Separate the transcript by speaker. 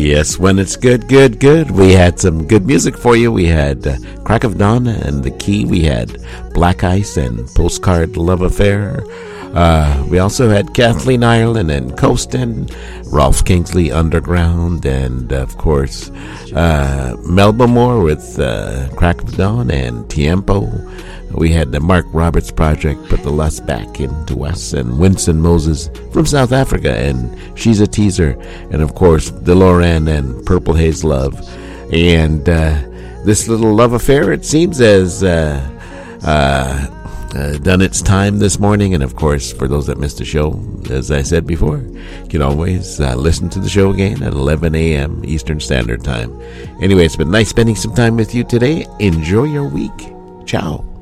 Speaker 1: Yes, when it's good, good, good. We had some good music for you. We had Crack of Dawn and The Key. We had Black Ice and Postcard Love Affair. We also had Kathleen Ireland and Coast and Rolf Kingsley Underground, and of course Melba Moore with Crack of Dawn and Tiempo. We had the Mark Roberts Project, Put the Lust Back into Us, and Winston Moses from South Africa, and She's a Teaser, and of course DeLorean and Purple Haze Love. And this little love affair, it seems, has done its time this morning. And of course, for those that missed the show, as I said before, you can always listen to the show again at 11 a.m. Eastern Standard Time. Anyway, it's been nice spending some time with you today. Enjoy your week. Ciao.